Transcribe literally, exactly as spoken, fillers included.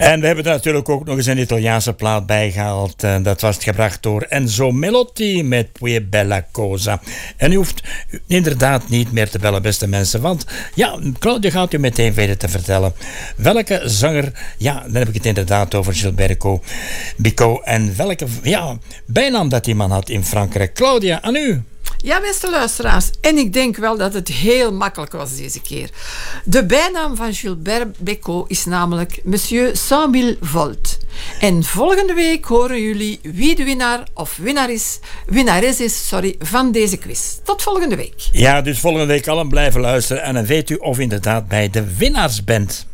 En we hebben er natuurlijk ook nog eens een Italiaanse plaat bijgehaald. En dat was gebracht door Enzo Melotti met Pue Bella Cosa. En u hoeft inderdaad niet meer te bellen, beste mensen. Want ja, Claudia gaat u meteen weten te vertellen. Welke zanger, ja, dan heb ik het inderdaad over Gilberto Bicot. En welke ja, bijnaam dat die man had in Frankrijk. Claudia, aan u. Ja, beste luisteraars. En ik denk wel dat het heel makkelijk was deze keer. De bijnaam van Gilbert Bécaud is namelijk Monsieur cent mille volt. En volgende week horen jullie wie de winnaar of winnares, winnares is sorry, van deze quiz. Tot volgende week. Ja, dus volgende week allen blijven luisteren. En dan weet u of u inderdaad bij de winnaars bent.